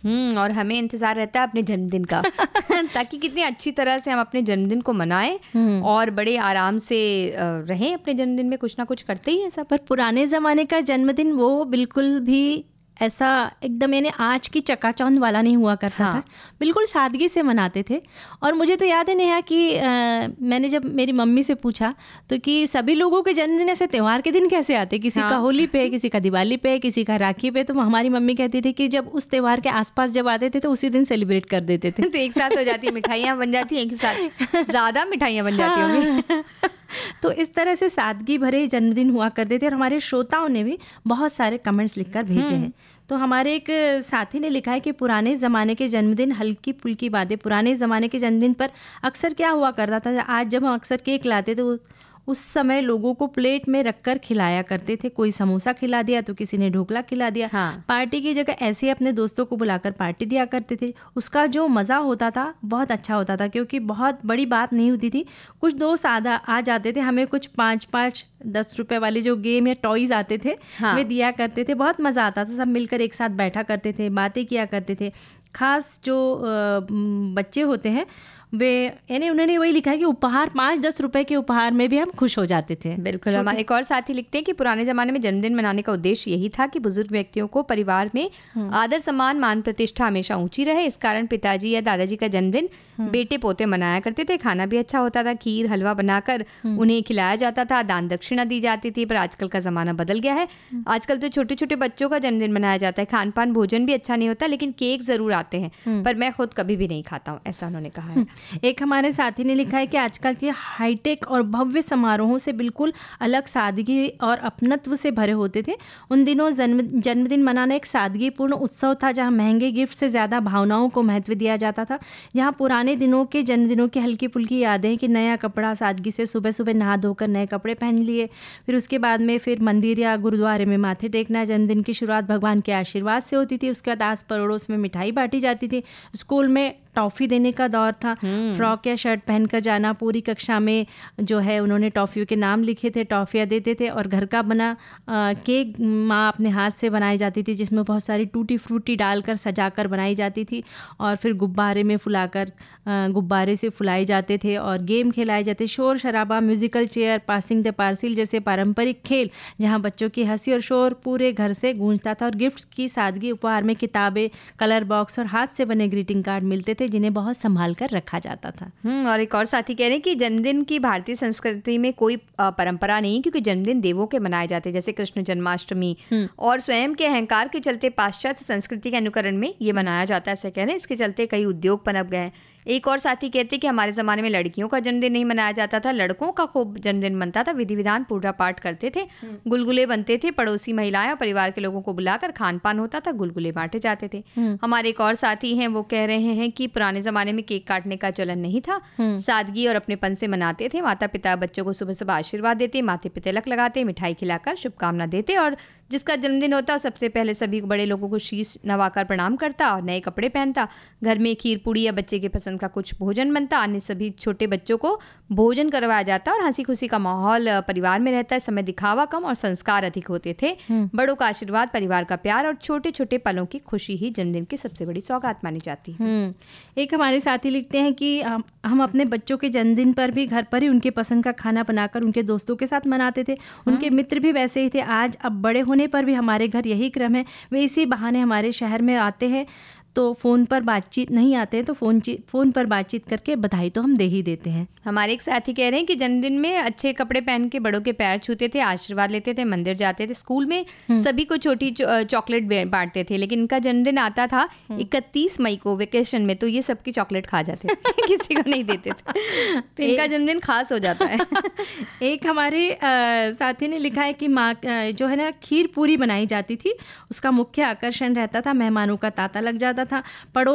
और हमें इंतजार रहता है अपने जन्मदिन का ताकि कितनी अच्छी तरह से हम अपने जन्मदिन को मनाएं और बड़े आराम से रहें। अपने जन्मदिन में कुछ ना कुछ करते ही हैं सब। पर पुराने ज़माने का जन्मदिन वो बिल्कुल भी ऐसा एकदम यानी आज की चकाचौंध वाला नहीं हुआ करता था, बिल्कुल सादगी से मनाते थे। और मुझे तो याद है नेहा कि मैंने जब मेरी मम्मी से पूछा तो कि सभी लोगों के जन्मदिन ऐसे त्यौहार के दिन कैसे आते, किसी का होली पे, किसी का दिवाली पे, किसी का राखी पे, तो हमारी मम्मी कहती थी कि जब उस त्यौहार के आसपास जब आते थे तो उसी दिन सेलिब्रेट कर देते थे। तो एक साथ हो जाती है, मिठाइयाँ बन जाती हैं एक साथ, ज़्यादा मिठाइयाँ बन जाती होंगी। तो इस तरह से सादगी भरे जन्मदिन हुआ करते थे। और हमारे श्रोताओं ने भी बहुत सारे कमेंट्स लिखकर भेजे हैं। तो हमारे एक साथी ने लिखा है कि पुराने ज़माने के जन्मदिन हल्की फुल्की बातें। पुराने ज़माने के जन्मदिन पर अक्सर क्या हुआ करता था, आज जब हम अक्सर केक लाते तो उस समय लोगों को प्लेट में रखकर खिलाया करते थे। कोई समोसा खिला दिया तो किसी ने ढोकला खिला दिया। पार्टी की जगह ऐसे ही अपने दोस्तों को बुलाकर पार्टी दिया करते थे। उसका जो मज़ा होता था बहुत अच्छा होता था, क्योंकि बहुत बड़ी बात नहीं होती थी। कुछ दोस्त आ जाते थे, हमें कुछ 5-5 10 रुपए वाले जो गेम या टॉयज़ आते थे वे दिया करते थे। बहुत मज़ा आता था, सब मिलकर एक साथ बैठा करते थे, बातें किया करते थे। ख़ास जो बच्चे होते हैं वे यानी उन्होंने वही लिखा है कि उपहार 5-10 रुपए के उपहार में भी हम खुश हो जाते थे। बिल्कुल। हमारे एक और साथी लिखते हैं कि पुराने ज़माने में जन्मदिन मनाने का उद्देश्य यही था कि बुजुर्ग व्यक्तियों को परिवार में आदर सम्मान मान प्रतिष्ठा हमेशा ऊंची रहे। इस कारण पिताजी या दादाजी का जन्मदिन बेटे पोते मनाया करते थे। खाना भी अच्छा होता था, खीर हलवा बनाकर उन्हें खिलाया जाता था, दान दक्षिणा दी जाती थी। पर आजकल का ज़माना बदल गया है। आजकल तो छोटे छोटे बच्चों का जन्मदिन मनाया जाता है। खान पान भोजन भी अच्छा नहीं होता, लेकिन केक ज़रूर आते हैं, पर मैं खुद कभी भी नहीं खाता हूँ, ऐसा उन्होंने कहा है। एक हमारे साथी ने लिखा है कि आजकल के हाईटेक और भव्य समारोहों से बिल्कुल अलग सादगी और अपनत्व से भरे होते थे। उन दिनों जन्मदिन मनाना एक सादगीपूर्ण उत्सव था, जहां महंगे गिफ्ट से ज़्यादा भावनाओं को महत्व दिया जाता था। जहां पुराने दिनों के जन्मदिनों की हल्की फुल्की यादें कि नया कपड़ा, सादगी से सुबह सुबह नहा धोकर नए कपड़े पहन लिए, फिर उसके बाद में फिर मंदिर या गुरुद्वारे में माथे टेकना। जन्मदिन की शुरुआत भगवान के आशीर्वाद से होती थी। उसके बाद आस पड़ोस में मिठाई बांटी जाती थी। स्कूल में टॉफ़ी देने का दौर था। फ्रॉक या शर्ट पहनकर जाना। पूरी कक्षा में जो है उन्होंने टॉफ़ियों के नाम लिखे थे, टॉफ़ियाँ देते थे। और घर का बना केक माँ अपने हाथ से बनाई जाती थी, जिसमें बहुत सारी टूटी फ्रूटी डालकर सजाकर बनाई जाती थी। और फिर गुब्बारे में फुलाकर गुब्बारे से फुलाए जाते थे और गेम खिलाए जाते। शोर शराबा, म्यूज़िकल चेयर, पासिंग द पार्सिल जैसे पारंपरिक खेल, जहाँ बच्चों की हंसी और शोर पूरे घर से गूंजता था। और गिफ्ट्स की सादगी, उपहार में किताबें, कलर बॉक्स और हाथ से बने ग्रीटिंग कार्ड मिलते थे, जिन्हें बहुत संभाल कर रखा जाता था। और एक और साथी कह रहे हैं कि जन्मदिन की भारतीय संस्कृति में कोई परंपरा नहीं, क्योंकि जन्मदिन देवों के मनाए जाते हैं, जैसे कृष्ण जन्माष्टमी। और स्वयं के अहंकार के चलते पाश्चात्य संस्कृति के अनुकरण में ये मनाया जाता है, ऐसे कह रहे हैं। इसके चलते कई उद्योग पनप गए हैं। एक और साथी कहते हैं कि हमारे ज़माने में लड़कियों का जन्मदिन नहीं मनाया जाता था, लड़कों का खूब जन्मदिन बनता था। विधि विधान पूजा पाठ करते थे, गुलगुले बनते थे, पड़ोसी महिलाएं और परिवार के लोगों को बुलाकर खान पान होता था, गुलगुले बांटे जाते थे। हमारे एक और साथी हैं, वो कह रहे हैं कि पुराने ज़माने में केक काटने का चलन नहीं था, सादगी और अपनेपन से मनाते थे। माता पिता बच्चों को सुबह सुबह आशीर्वाद देते, माथे पे तिलक लगाते, मिठाई खिलाकर शुभकामना देते। और जिसका जन्मदिन होता सबसे पहले सभी बड़े लोगों को शीश नवाकर प्रणाम करता और नए कपड़े पहनता। घर में खीर पूड़ी या बच्चे के पसंद का कुछ भोजन बनता। अन्य सभी छोटे बच्चों को भोजन करवाया जाता और हंसी खुशी का माहौल परिवार में रहता है। समय दिखावा कम और संस्कार अधिक होते थे। बड़ों का आशीर्वाद, परिवार का प्यार और छोटे छोटे पलों की खुशी ही जन्मदिन की सबसे बड़ी सौगात मानी जाती है। एक हमारे साथी लिखते हैं कि हम अपने बच्चों के जन्मदिन पर भी घर पर ही उनके पसंद का खाना बनाकर उनके दोस्तों के साथ मनाते थे। उनके मित्र भी वैसे ही थे। आज अब बड़े होने पर भी हमारे घर यही क्रम है। वे इसी बहाने हमारे शहर में आते हैं, तो फ़ोन पर बातचीत नहीं आते हैं तो फ़ोन पर बातचीत करके बधाई तो हम दे ही देते हैं। हमारे एक साथी कह रहे हैं कि जन्मदिन में अच्छे कपड़े पहन के बड़ों के पैर छूते थे, आशीर्वाद लेते थे, मंदिर जाते थे। स्कूल में सभी को छोटी चॉकलेट बांटते थे, लेकिन इनका जन्मदिन आता था 31 मई को वेकेशन में, तो ये सबकी चॉकलेट खा जाते थे किसी को नहीं देते थे, तो इनका जन्मदिन खास हो जाता है। एक हमारे साथी ने लिखा है कि माँ जो है ना खीर पूरी बनाई जाती थी, उसका मुख्य आकर्षण रहता था। मेहमानों का तांता लग जाता था।